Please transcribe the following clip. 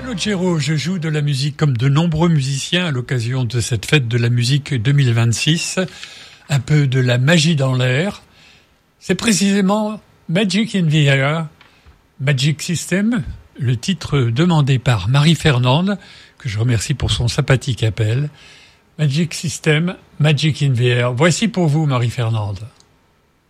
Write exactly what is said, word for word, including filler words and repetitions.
Calogero, je joue de la musique comme de nombreux musiciens à l'occasion de cette fête de la musique deux mille vingt-six. Un peu de la magie dans l'air. C'est précisément Magic in the Air, Magic System, le titre demandé par Marie-Fernande, que je remercie pour son sympathique appel. Magic System, Magic in the Air. Voici pour vous, Marie-Fernande.